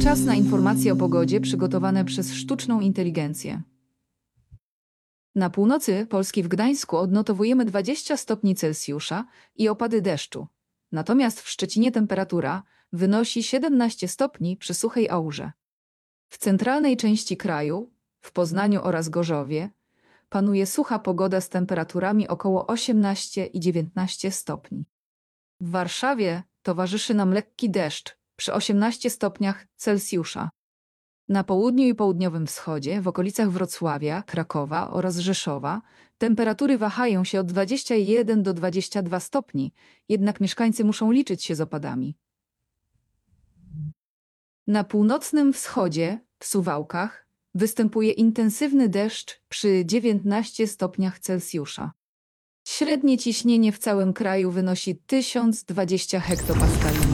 Czas na informacje o pogodzie przygotowane przez sztuczną inteligencję. Na północy Polski w Gdańsku odnotowujemy 20 stopni Celsjusza i opady deszczu. Natomiast w Szczecinie temperatura wynosi 17 stopni przy suchej aurze. W centralnej części kraju, w Poznaniu oraz Gorzowie, panuje sucha pogoda z temperaturami około 18 i 19 stopni. W Warszawie towarzyszy nam lekki deszcz przy 18 stopniach Celsjusza. Na południu i południowym wschodzie, w okolicach Wrocławia, Krakowa oraz Rzeszowa, temperatury wahają się od 21 do 22 stopni, jednak mieszkańcy muszą liczyć się z opadami. Na północnym wschodzie, w Suwałkach, występuje intensywny deszcz przy 19 stopniach Celsjusza. Średnie ciśnienie w całym kraju wynosi 1020 hektopaskali